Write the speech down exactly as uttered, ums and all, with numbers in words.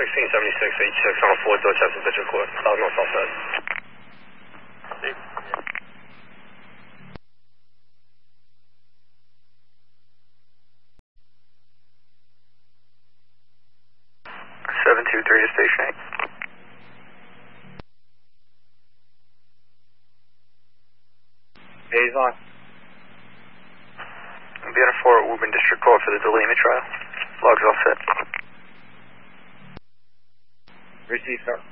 sixteen seventy-six, eighty-six on a Ford Dorchester District Court, South North South Side. seven two three to Station eight. Days on. Vienna four, Woburn District Court for the Delaney trial. Logs all set. Receive, sir.